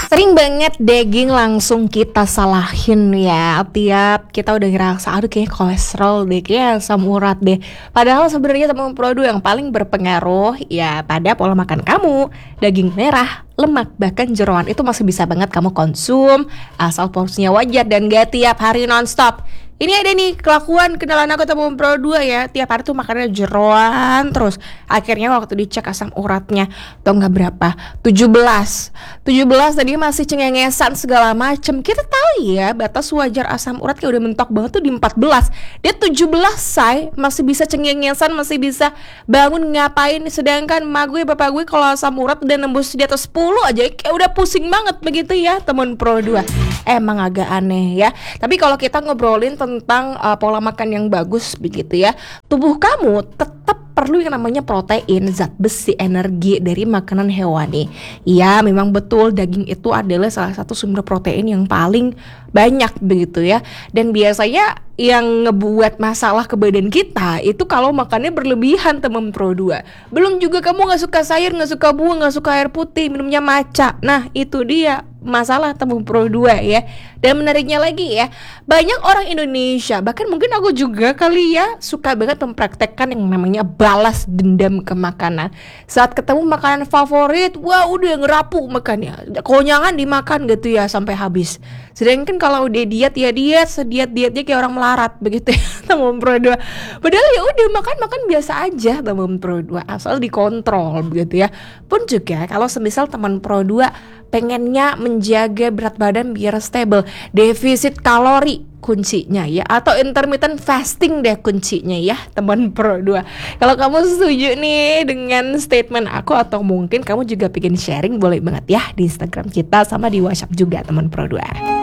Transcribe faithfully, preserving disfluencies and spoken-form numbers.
Sering banget daging langsung kita salahin ya. Tiap kita udah ngerasa aduh kayaknya kolesterol deh, kayaknya asam urat deh. Padahal sebenarnya teman produk yang paling berpengaruh ya pada pola makan kamu. Daging merah, lemak, bahkan jeroan itu masih bisa banget kamu konsum asal porsinya wajar dan gak tiap hari nonstop. Ini ada nih kelakuan kenalan aku temen Pro dua ya. Tiap hari tuh makannya jeroan terus. Akhirnya waktu dicek asam uratnya, tau gak berapa? tujuh belas tujuh belas tadi masih cengengesan segala macem. Kita tahu ya batas wajar asam urat kayak udah mentok banget tuh di empat belas. Dia tujuh belas say, masih bisa cengengesan, masih bisa bangun ngapain. Sedangkan emak gue, bapak gue kalau asam urat udah nembus di atas sepuluh aja kayak udah pusing banget begitu ya temen Pro dua. Emang agak aneh ya. Tapi kalau kita ngobrolin tentang uh, pola makan yang bagus begitu ya, tubuh kamu tetap perlu yang namanya protein, zat besi, energi dari makanan hewani. Ya memang betul daging itu adalah salah satu sumber protein yang paling banyak begitu ya. Dan biasanya yang ngebuat masalah ke badan kita itu kalau makannya berlebihan teman Pro dua. Belum juga kamu gak suka sayur, gak suka buah, gak suka air putih, minumnya matcha. Nah itu dia masalah teman Pro dua ya. Dan menariknya lagi ya, banyak orang Indonesia, bahkan mungkin aku juga kali ya, suka banget mempraktekkan yang namanya balas dendam ke makanan. Saat ketemu makanan favorit, wah udah ngerapu makannya, konyangan dimakan gitu ya sampai habis. Sedangkan kalau udah diet ya diet, sediat dietnya kayak orang melarat begitu ya teman Pro dua. Padahal ya udah makan-makan biasa aja teman Pro dua, asal dikontrol begitu ya. Pun juga kalau semisal teman Pro dua pengennya menjaga berat badan biar stable, defisit kalori kuncinya ya, atau intermittent fasting deh kuncinya ya teman Pro dua. Kalau kamu setuju nih dengan statement aku atau mungkin kamu juga pengen sharing, boleh banget ya di Instagram kita sama di WhatsApp juga teman Pro dua.